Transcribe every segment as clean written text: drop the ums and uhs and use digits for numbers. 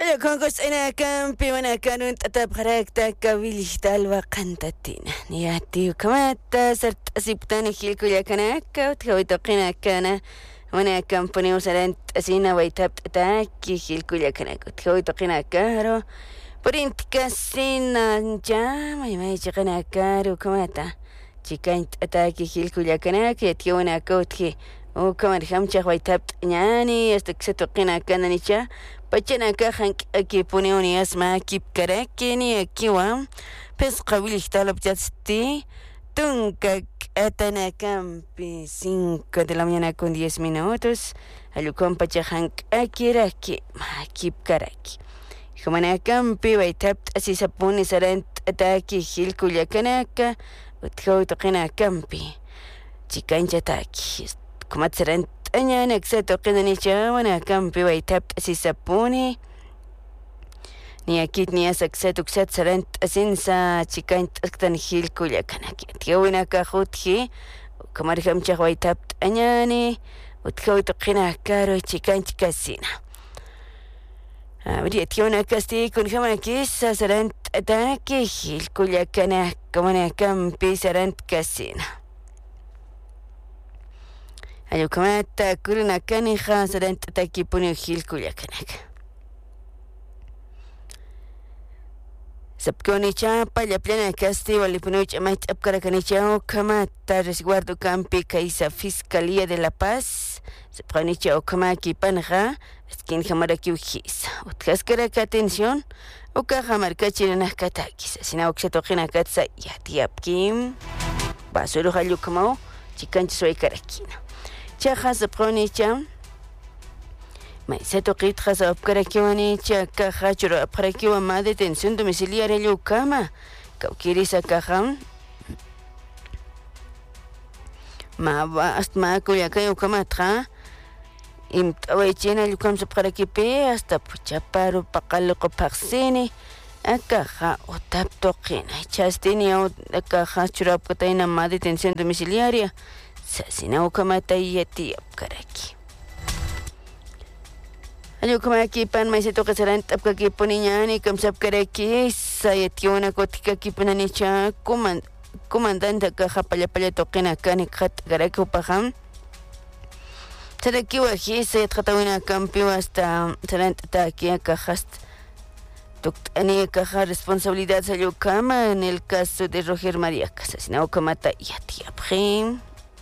Hola, Congos, ana campi, wana kanun tatap harakta kabilis talwa kantatina. Niati kamata sart asiptani hilku yakanaka, utkawito kinakana. Wana kampani usarant asina waitap taki hilku yakanaka, utkawito kinakaro. Porintika sina jama, imay chikanakaro kamata. Chikant ataki hilku yakanaka, yatiwana kautki. O kamar hamcha waitap nyani, hasta que se toqina kananicha. Pachana kajan aquí pone asma aquí karakini aquí wa pes qabili talab jasti tunka atana campi 5 de la mañana con 10 minutos alucon pachajan aquí raki aquí karaki jamana campi waitap así se pone sarant ataki hilku yakanaka utkhau toqina campi chikancha taki como sarant أنا أكسرت قدني جاوانا كم بويتاب أسيسابوني ني أكيد ني أسكسرت وكسرت سرنت أسنسا تشيكانت أكتن خيل كولا كناكي تيوينا كاخوتكي وكمار كم جاويتاب أناني وتكوي تقينا كارو تشيكانت كاسينا بدي تيونا كاستي كون كمان كيسا سرنت أتاكي خيل كولا كناك كمان كم بي سرنت كاسينا ayo kamata kuruna kanija sarant taki pone hilku yakanak sapkoni chapa la plena festival y pone chamait apkara kanichao kamata resguardo campi kaisa fiscalía de la paz sapkoni chao kamaki panja skin jamaraki ujis utkaskara ka atención uka jamarkachina katakis sina oxetogena katsa yatiapkim basuro halu kamao chikanchi soy karakina Chajas de pronicha, Maiseto Kitras of Karakiwani, Chakachura, Parakiwa, Madre, Tensión Domiciliaria, Lucama, Kaukirisa Kaham, Mava, Astmaco, Yakayo Kamatra, Imtawachena, Lucam Parakipe, hasta Puchaparo, Pacaloco Parsini, Akaja, o Taptoquina, Chastinia, Akaja, Churapataina, Madre, Tensión Domiciliaria. Sasina ukamata yati apkaraki. Ayo kamaki pan mai seto kasaran apkaki poniñani kam sapkaraki sayationa kotika kipanani cha comandante kaja pala toqina kani khat garaki upaham. Saraki wahi sayat khatawina kampi hasta sarant taki kajast. Ani caja responsabilidad salió kama en el caso de Roger María Casasina ukamata yati aprim.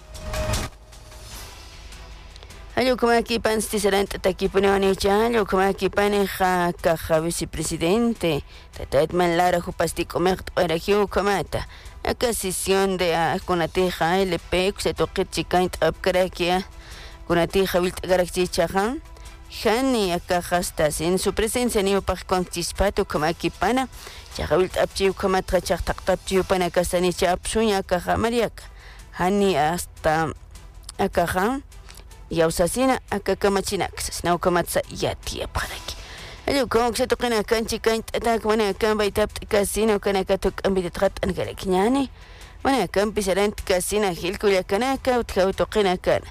Ayo como aquí pan stiserant taki pononi chalo como aquí pan caja vicepresidente tatatman lara jupasti comer para hiu comata acá sesión de con la teja LP se toque chikaint apkarakia con la teja vilt garaxi chahan hani acá hastas en su presencia ni par contispato como aquí pana chavilt apchiu como trachar tapchiu pana kasani chapsunya caja mariaca hani hasta acá yausasina akakamachina kasasna ukamatsa yatia paraki ayo kong se tokena kanchi kan atak wana kan baitap kasina kana katok ambit trat angalaknyani wana kan pisarant kasina hilku yakana ka utkau tokena kana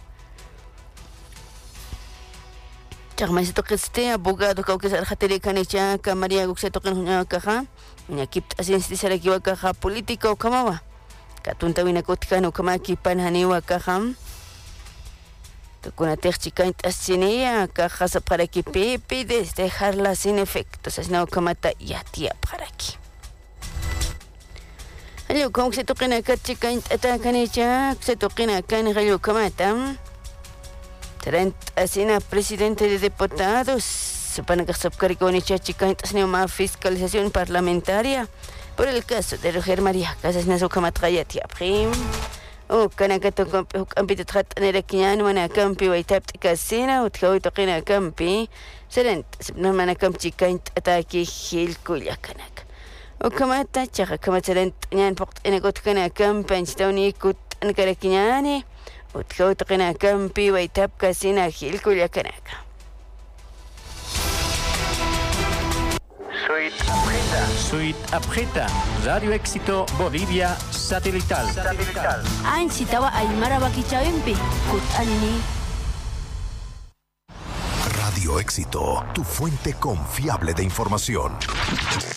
chagma se tokeste abogado ka ukesar khateri kanicha ka maria gukse token kaha wana kipt asinsti saraki wakaha político kamawa katunta wina kotkano kamaki panhaniwa kaham con la terchica intestinea cajas para que pepe dejarla sin efectos es no kamata yatia para aquí ayo como se toquen acá chica intacanicha se toquen acá en rayo kamata trent asina presidente de diputados supone que subcari con chica intestinea más fiscalización parlamentaria por el caso de Roger María Casas Nazo Kamata yatia prim o kanakato kampi trat nerekian wana kampi waitap kasina utkau toqina kampi serent mana kampi kaint ataki hil kulya kanak o kamata chaga kamata serent nyan pokt enagot kana kampi anstawni kut ankarekiani utkau toqina kampi waitap kasina hil kulya kanak Suite Apreta, Radio Éxito Bolivia Satelital. Ain sitawa Aymara Bakichawempe, Kut Anini. Radio Radio Éxito, tu fuente confiable de información.